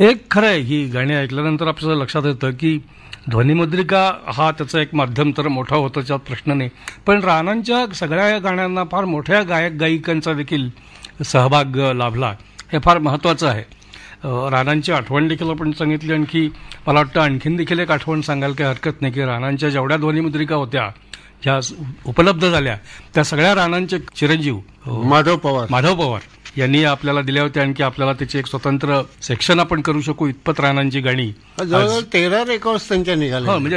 एक खरं आहे, ही गाणी ऐकल्यानंतर आपल्याला लक्षात येतं की ध्वनिमुद्रिका हा त्याचा एक माध्यम तर मोठा होतो, त्यात प्रश्न नाही. पण रानांच्या सगळ्या गाण्यांना फार मोठ्या गायक गायिकांचा देखील सहभाग लाभला, हे फार महत्त्वाचं आहे. रानांची आठवण देखील आपण सांगितली. आणखी मला वाटतं आणखीन देखील एक आठवण सांगायला काही हरकत नाही की रानांच्या जेवढ्या ध्वनिमुद्रिका होत्या ज्या उपलब्ध झाल्या त्या सगळ्या रानांचे चिरंजीव माधव पवार यांनी आपल्याला दिल्या होत्या. आणखी आपल्याला त्याचे एक स्वतंत्र सेक्शन आपण करू शकू इतपत रानांची गाणी जवळजवळ 13 रेकॉर्ड्स त्यांच्या निघाल्या. म्हणजे